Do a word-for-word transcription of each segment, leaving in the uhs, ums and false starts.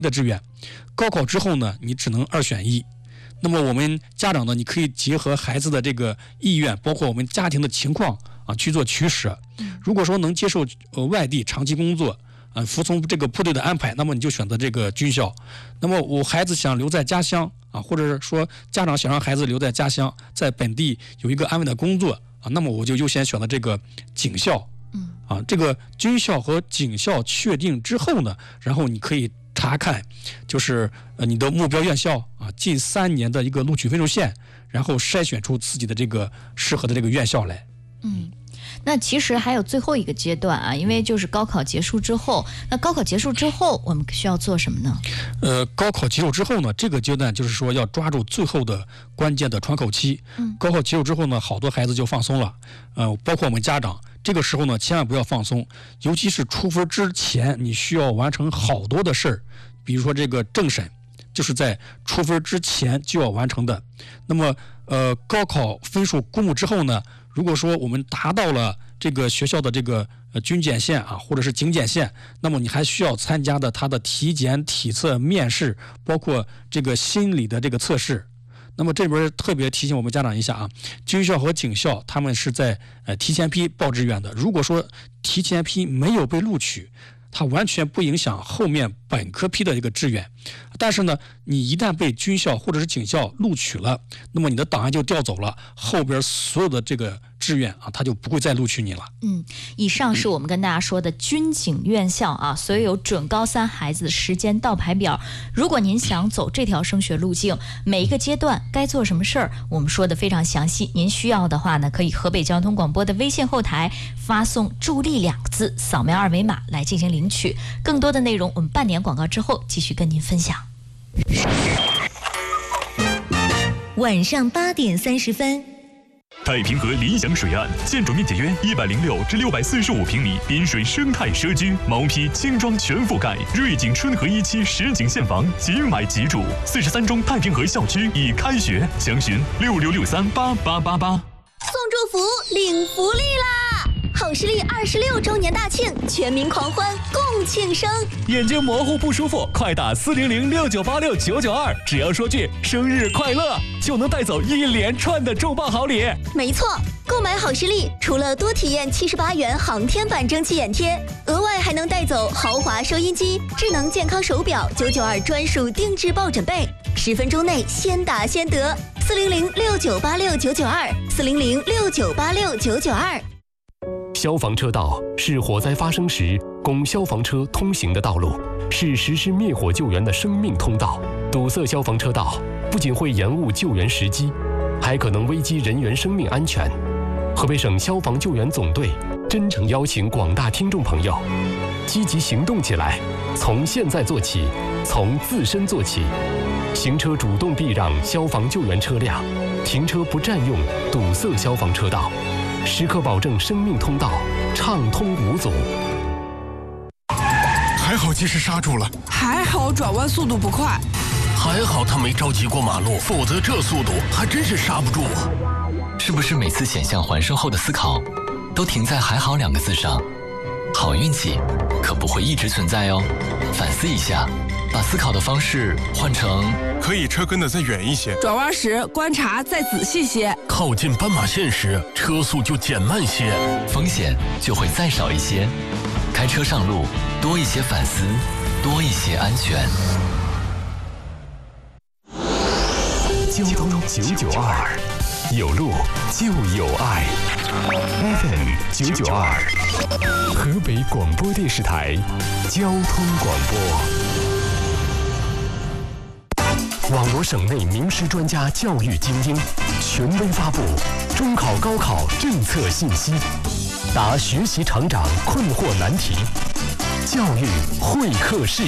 的志愿，高考之后呢，你只能二选一。那么我们家长呢，你可以结合孩子的这个意愿，包括我们家庭的情况啊，去做取舍。如果说能接受呃外地长期工作，呃，服从这个部队的安排，那么你就选择这个军校。那么我孩子想留在家乡啊，或者说家长想让孩子留在家乡，在本地有一个安稳的工作啊，那么我就优先选择这个警校。嗯，啊，这个军校和警校确定之后呢，然后你可以查看，就是呃你的目标院校啊，近三年的一个录取分数线，然后筛选出自己的这个适合的这个院校来。 嗯。那其实还有最后一个阶段啊，因为就是高考结束之后，那高考结束之后我们需要做什么呢？ 呃，高考结束之后呢，这个阶段就是说要抓住最后的关键的窗口期。嗯，高考结束之后呢，好多孩子就放松了，呃，包括我们家长，这个时候呢，千万不要放松，尤其是出分之前，你需要完成好多的事儿，比如说这个政审，就是在出分之前就要完成的。那么，呃，高考分数公布之后呢，如果说我们达到了这个学校的这个呃军检线啊，或者是警检线，那么你还需要参加的他的体检、体测、面试，包括这个心理的这个测试。那么这边特别提醒我们家长一下啊，军校和警校他们是在呃提前批报志愿的。如果说提前批没有被录取，它完全不影响后面本科批的一个志愿。但是呢，你一旦被军校或者是警校录取了，那么你的档案就调走了，后边所有的这个志愿啊，他就不会再录取你了。 嗯，以上是我们跟大家说的军警院校啊，所有准高三孩子的时间倒排表。如果您想走这条升学路径，每一个阶段该做什么事儿，我们说的非常详细。您需要的话呢，可以河北交通广播的微信后台发送助力两个字，扫描二维码来进行领取。更多的内容我们半年广告之后继续跟您分享。 晚上八点三十分， 太平河理想水岸，建筑面积约一百零六至六百四十五平米，滨水生态社区，毛坯轻装全覆盖，瑞景春和一期实景现房，即买即住。四十三中太平河校区已开学，详询六六六三八八八八。 送祝福，领福利啦！好视力二十六周年大庆，全民狂欢，共庆生。 眼睛模糊不舒服，快打四零零六九八六九九二，只要说句生日快乐，就能带走一连串的重磅好礼。 没错，购买好视力，除了多体验七十八元航天版蒸汽眼贴，额外还能带走豪华收音机、智能健康手表、九九二专属定制抱枕被，十分钟内先打先得。四零零六九八六九九二，四零零六九八六九九二。 消防车道是火灾发生时供消防车通行的道路，是实施灭火救援的生命通道。堵塞消防车道不仅会延误救援时机，还可能危及人员生命安全。河北省消防救援总队真诚邀请广大听众朋友积极行动起来，从现在做起，从自身做起。行车主动避让消防救援车辆，停车不占用堵塞消防车道，时刻保证生命通道畅通无阻。 还好及时刹住了， 还好转弯速度不快， 还好他没着急过马路，否则这速度还真是刹不住啊！ 是不是每次险象环生后的思考都停在还好两个字上？好运气可不会一直存在哦，反思一下，把思考的方式换成可以车跟得再远一些， 转弯时观察再仔细些， 靠近斑马线时车速就减慢些， 风险就会再少一些。开车上路多一些反思，多一些安全。 交通九九二，有路就有爱。F M 九九二，河北广播电视台交通广播。网罗省内名师专家教育精英，权威发布中考高考政策信息，答学习成长困惑难题，教育会客室。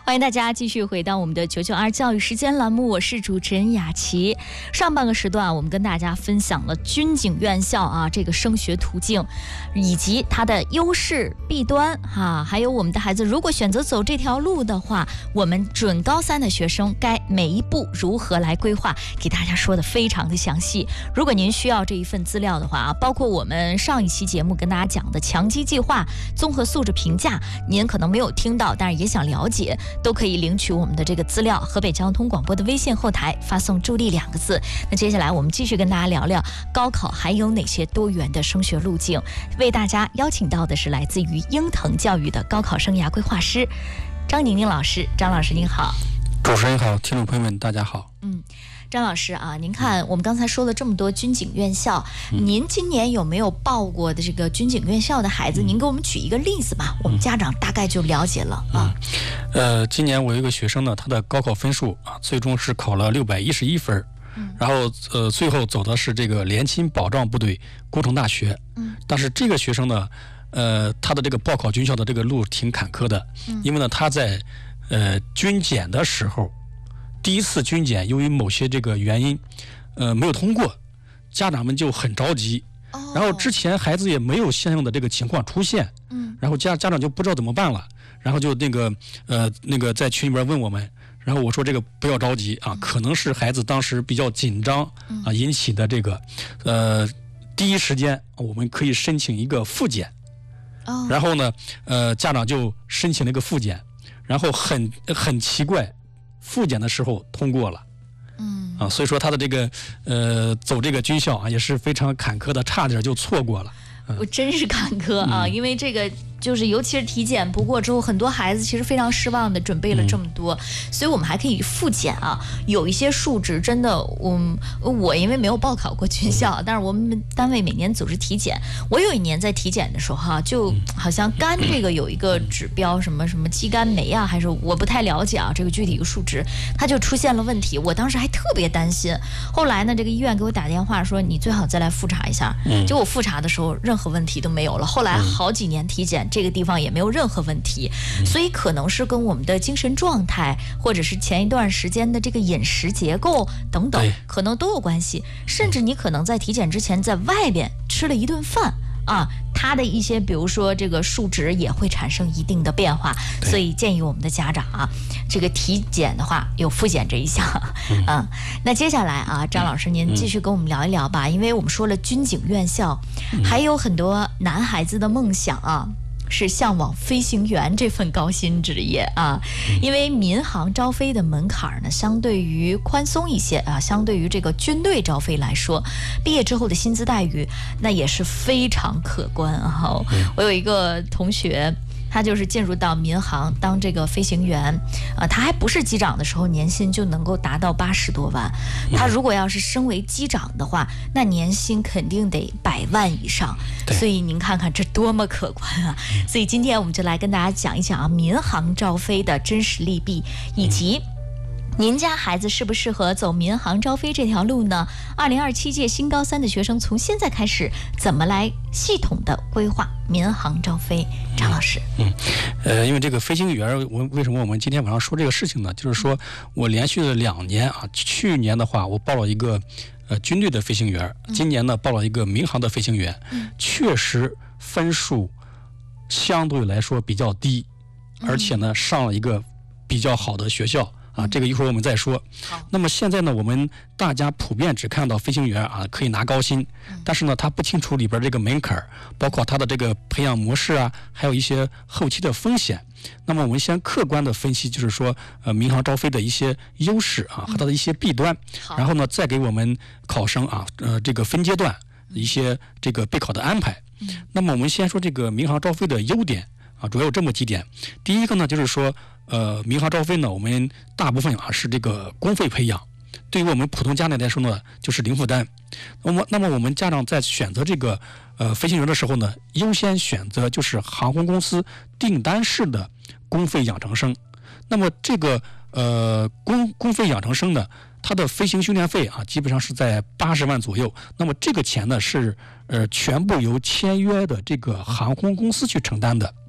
欢迎大家继续回到我们的九九二教育时间栏目，我是主持人雅琪。上半个时段我们跟大家分享了军警院校啊这个升学途径，以及它的优势弊端哈、啊，还有我们的孩子如果选择走这条路的话，我们准高三的学生该每一步如何来规划，给大家说的非常的详细。如果您需要这一份资料的话啊，包括我们上一期节目跟大家讲的强基计划综合素质评价，您可能没有听到，但是也想了解，都可以领取我们的这个资料。河北交通广播的微信后台发送助力两个字。那接下来我们继续跟大家聊聊高考还有哪些多元的升学路径。为大家邀请到的是来自于鹰腾教育的高考生涯规划师张宁宁老师。张老师您好。 主持人好，听众朋友们大家好。 嗯，张老师啊，您看我们刚才说了这么多军警院校，嗯、您今年有没有报过的这个军警院校的孩子？嗯、您给我们举一个例子吧，嗯、我们家长大概就了解了啊。 嗯、呃，今年我有一个学生呢，他的高考分数啊，最终是考了六百一十一分，嗯、然后呃，最后走的是这个联勤保障部队工程大学。嗯，但是这个学生呢，呃，他的这个报考军校的这个路挺坎坷的，嗯、因为呢，他在呃军检的时候。第一次军检由于某些这个原因，呃，没有通过，家长们就很着急。哦、然后之前孩子也没有相应的这个情况出现，嗯，然后家家长就不知道怎么办了，然后就那个呃那个在群里边问我们，然后我说这个不要着急啊，嗯、可能是孩子当时比较紧张啊引起的这个，呃，第一时间我们可以申请一个复检，哦，然后呢，呃，家长就申请了一个复检，然后很很奇怪。复检的时候通过了，嗯啊，所以说他的这个呃走这个军校啊也是非常坎坷的，差点就错过了。 我真是坎坷啊，嗯、因为这个就是尤其是体检不过之后，很多孩子其实非常失望的准备了这么多，嗯、所以我们还可以复检啊。有一些数值真的，我我因为没有报考过军校，但是我们单位每年组织体检。我有一年在体检的时候哈、啊，就好像肝这个有一个指标，什么什么肌酐酶啊，还是我不太了解啊，这个具体一个数值，它就出现了问题。我当时还特别担心。后来呢，这个医院给我打电话说，你最好再来复查一下。嗯，结果我复查的时候，任何问题都没有了。后来好几年体检。这个地方也没有任何问题，所以可能是跟我们的精神状态，或者是前一段时间的这个饮食结构等等，可能都有关系。甚至你可能在体检之前在外边吃了一顿饭啊，它的一些比如说这个数值也会产生一定的变化。所以建议我们的家长啊，这个体检的话有复检这一项。嗯、啊，那接下来啊，张老师您继续跟我们聊一聊吧，因为我们说了军警院校，还有很多男孩子的梦想啊。是向往飞行员这份高薪职业啊，因为民航招飞的门槛呢，相对于宽松一些啊，相对于这个军队招飞来说，毕业之后的薪资待遇那也是非常可观啊。我有一个同学。他就是进入到民航当这个飞行员，啊，他还不是机长的时候，年薪就能够达到八十多万。他如果要是升为机长的话，那年薪肯定得百万以上。所以您看看这多么可观啊！所以今天我们就来跟大家讲一讲啊，民航招飞的真实利弊，以及您家孩子适不适合走民航招飞这条路呢？二零二七届新高三的学生从现在开始怎么来系统的规划民航招飞？张老师， 嗯，呃，因为这个飞行员，我为什么我们今天晚上说这个事情呢？就是说我连续了两年啊，去年的话我报了一个呃军队的飞行员，今年呢报了一个民航的飞行员，嗯、确实分数相对来说比较低，而且呢上了一个比较好的学校。啊，这个一会儿我们再说。那么现在呢，我们大家普遍只看到飞行员啊可以拿高薪，但是呢，他不清楚里边这个门槛，包括他的这个培养模式啊，还有一些后期的风险。那么我们先客观的分析，就是说，呃，民航招飞的一些优势啊和它的一些弊端，然后呢，再给我们考生啊，呃，这个分阶段一些这个备考的安排。那么我们先说这个民航招飞的优点。啊，主要有这么几点。第一个呢，就是说，呃，民航招飞呢，我们大部分啊是这个公费培养，对于我们普通家庭来说呢，就是零负担。那么，那么我们家长在选择这个呃飞行员的时候呢，优先选择就是航空公司订单式的公费养成生。那么这个呃公公费养成生呢，它的飞行训练费啊，基本上是在八十万左右。那么这个钱呢是呃全部由签约的这个航空公司去承担的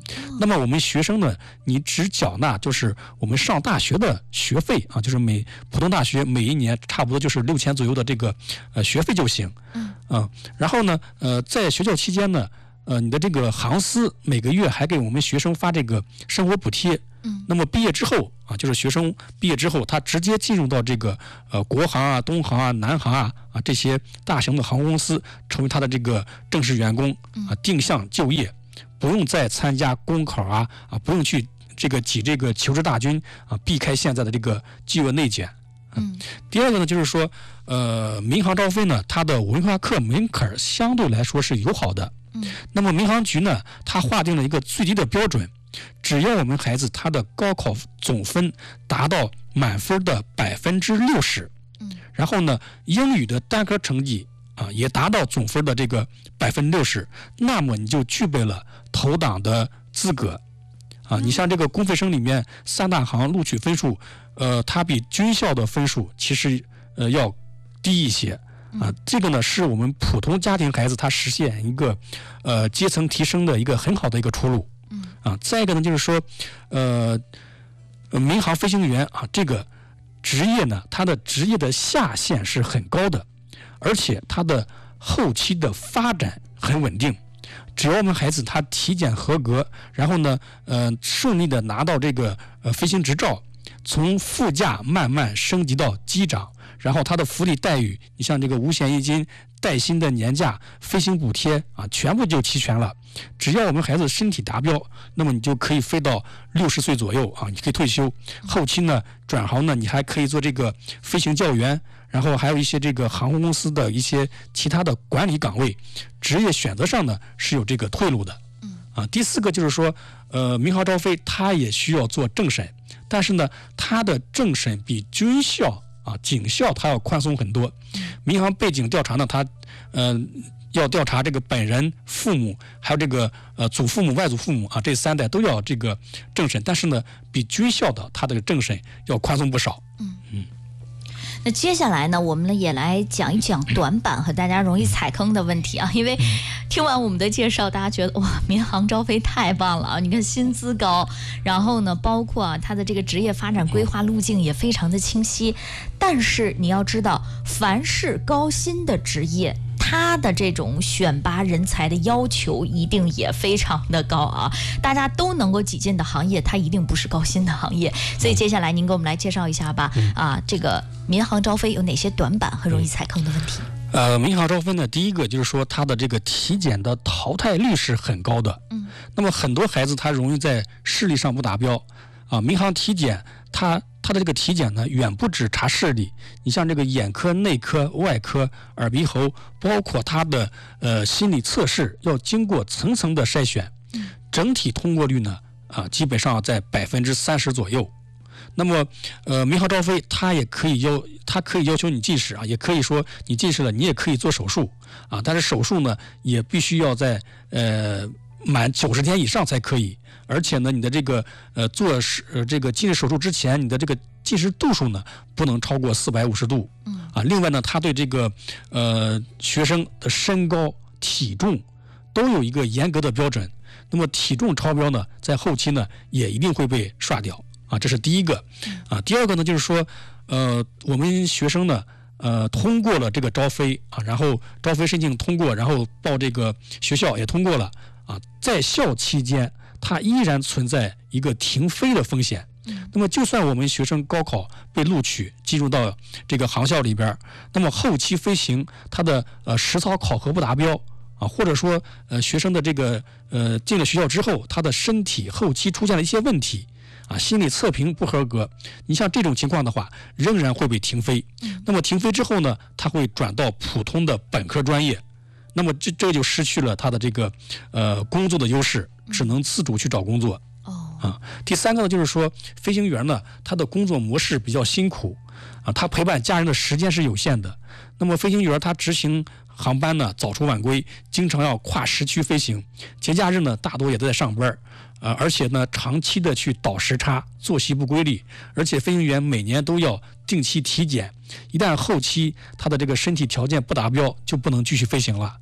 那么我们学生呢，你只缴纳就是我们上大学的学费啊，就是每普通大学每一年差不多就是六千左右的这个呃学费就行。嗯。啊，然后呢，呃，在学校期间呢，呃，你的这个航司每个月还给我们学生发这个生活补贴。嗯。那么毕业之后啊，就是学生毕业之后，他直接进入到这个呃国航啊、东航啊、南航啊啊这些大型的航空公司，成为他的这个正式员工啊，定向就业。不用再参加公考啊啊，不用去这个挤这个求职大军啊，避开现在的这个就业内卷。嗯。第二个呢，就是说，呃，民航招飞呢，它的文化课门槛相对来说是友好的。嗯。那么民航局呢，它划定了一个最低的标准，只要我们孩子他的高考总分达到满分的百分之六十，嗯，然后呢，英语的单科成绩啊，也达到总分的这个百分之六十，那么你就具备了投档的资格，啊，你像这个公费生里面三大行录取分数，呃，它比军校的分数其实呃要低一些，啊，这个呢是我们普通家庭孩子他实现一个呃阶层提升的一个很好的一个出路，啊，再一个呢就是说，呃，民航飞行员啊这个职业呢，它的职业的下限是很高的。而且他的后期的发展很稳定，只要我们孩子他体检合格，然后呢，呃，顺利的拿到这个呃飞行执照，从副驾慢慢升级到机长，然后他的福利待遇，你像这个五险一金、带薪的年假、飞行补贴啊，全部就齐全了。只要我们孩子身体达标，那么你就可以飞到六十岁左右啊，你可以退休。后期呢，转行呢，你还可以做这个飞行教员。然后还有一些这个航空公司的一些其他的管理岗位，职业选择上呢是有这个退路的。啊，第四个就是说，呃，民航招飞它也需要做政审，但是呢，它的政审比军校啊、警校它要宽松很多。民航背景调查呢，它呃要调查这个本人、父母，还有这个呃祖父母、外祖父母啊，这三代都要这个政审，但是呢，比军校的它的政审要宽松不少。嗯嗯。 那接下来呢，我们呢也来讲一讲短板和大家容易踩坑的问题啊。因为听完我们的介绍，大家觉得哇，民航招飞太棒了啊！你看薪资高，然后呢，包括啊它的这个职业发展规划路径也非常的清晰。但是你要知道，凡是高薪的职业，他的这种选拔人才的要求一定也非常的高啊！大家都能够挤进的行业，它一定不是高薪的行业。所以接下来您给我们来介绍一下吧。啊，这个民航招飞有哪些短板和容易踩坑的问题？ 呃，民航招飞呢，第一个就是说它的这个体检的淘汰率是很高的。嗯。那么很多孩子他容易在视力上不达标啊，民航体检它。它的这个体检呢，远不止查视力，你像这个眼科、内科、外科、耳鼻喉，包括它的呃心理测试，要经过层层的筛选，整体通过率呢啊基本上在百分之三十左右。那么呃民航招飞它也可以要，它可以要求你近视啊，也可以说你近视了，你也可以做手术啊，但是手术呢也必须要在呃满九十天以上才可以。而且呢，你的这个呃做呃这个近视手术之前，你的这个近视度数呢不能超过四百五十度。嗯啊，另外呢，他对这个呃学生的身高、体重都有一个严格的标准。那么体重超标呢，在后期呢也一定会被刷掉啊，这是第一个。啊，第二个呢就是说，呃，我们学生呢。呃，通过了这个招飞啊，然后招飞申请通过，然后报这个学校也通过了啊，在校期间，它依然存在一个停飞的风险。那么，就算我们学生高考被录取，进入到这个航校里边，那么后期飞行它的呃实操考核不达标啊，或者说呃学生的这个呃进了学校之后，他的身体后期出现了一些问题。啊，心理测评不合格，你像这种情况的话，仍然会被停飞。嗯、那么停飞之后呢，他会转到普通的本科专业，那么这这就失去了他的这个呃工作的优势，只能自主去找工作。哦、啊，第三个呢，就是说飞行员呢，他的工作模式比较辛苦，啊，他陪伴家人的时间是有限的。那么飞行员他执行航班呢，早出晚归，经常要跨时区飞行，节假日呢，大多也都在上班。呃，而且呢，长期的去倒时差，作息不规律，而且飞行员每年都要定期体检，一旦后期他的这个身体条件不达标，就不能继续飞行了，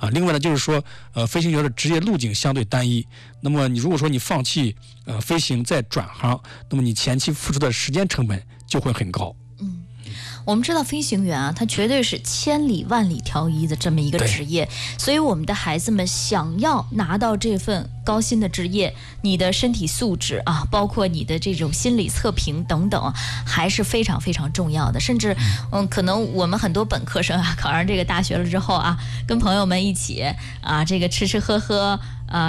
啊。另外呢，就是说，呃，飞行员的职业路径相对单一。那么你如果说你放弃呃飞行再转行，那么你前期付出的时间成本就会很高。 嗯，我们知道飞行员啊，他绝对是千里万里挑一的这么一个职业，所以我们的孩子们想要拿到这份高薪的职业，你的身体素质啊，包括你的这种心理测评等等，还是非常非常重要的。甚至，嗯，可能我们很多本科生啊，考上这个大学了之后啊，跟朋友们一起啊，这个吃吃喝喝。